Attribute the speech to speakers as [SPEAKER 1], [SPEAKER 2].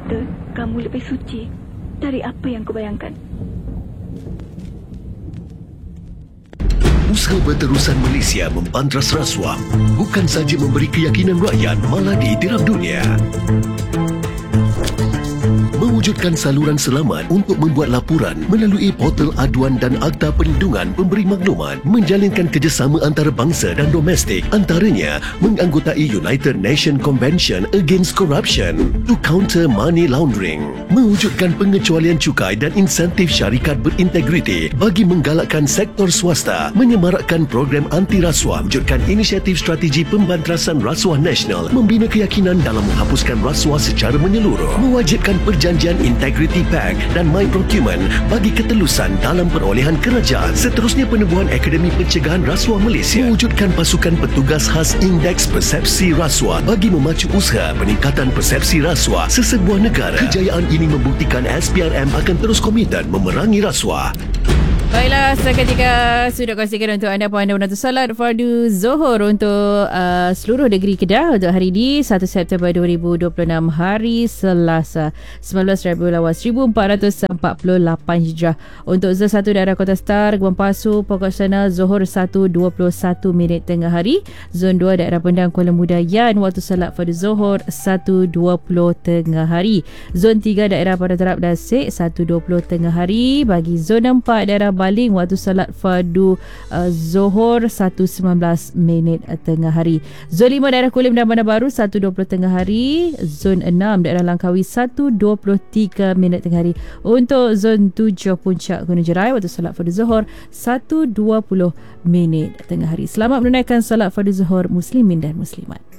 [SPEAKER 1] kata kamu lebih suci dari apa yang kau bayangkan.
[SPEAKER 2] Usaha berterusan Malaysia membantras rasuah bukan sahaja memberi keyakinan rakyat, malah diiktiraf dunia. Mewujudkan saluran selamat untuk membuat laporan melalui portal aduan dan Akta Perlindungan Pemberi Maklumat, menjalinkan kerjasama antarabangsa dan domestik, antaranya menganggotai United Nations Convention Against Corruption to counter money laundering, mewujudkan pengecualian cukai dan insentif syarikat berintegriti bagi menggalakkan sektor swasta, menyemarakkan program anti rasuah, wujudkan inisiatif strategi pembantrasan rasuah nasional, membina keyakinan dalam menghapuskan rasuah secara menyeluruh, mewajibkan perjanjian Integrity Pact dan My Procurement bagi ketelusan dalam perolehan kerajaan. Seterusnya, penubuhan Akademi Pencegahan Rasuah Malaysia, mewujudkan pasukan petugas khas Indeks Persepsi Rasuah bagi memacu usaha peningkatan persepsi rasuah sesebuah negara. Kejayaan ini membuktikan SPRM akan terus komited memerangi rasuah.
[SPEAKER 3] Baiklah, seketika sudah kongsikan untuk anda puan dan penonton solat fardu Zohor untuk seluruh negeri Kedah untuk hari ini 1 September 2026, hari Selasa 19 Rabiul Awal 1448 Hijrah. Untuk zon 1 daerah Kota Star, Gempang Pasu, Pokok Sana, Zohor 1:21 tengah hari. Zon 2 daerah Pendang, Kuala Muda, Yan, waktu salat fardu Zohor 1:20 tengah hari. Zon 3 daerah Padang Terap, Dasik 1:20 tengah hari. Bagi zon 4 daerah Baling, waktu salat fardu Zohor 1:19 tengah hari. Zon 5 daerah Kulim dan Bandar Baru 1:20 tengah hari. Zon 6 daerah Langkawi 1:23 tengah hari. Untuk zon 7 Puncak Gunung Jerai, waktu salat fardu Zohor 1:20 tengah hari. Selamat menunaikan salat fardu Zohor muslimin dan muslimat.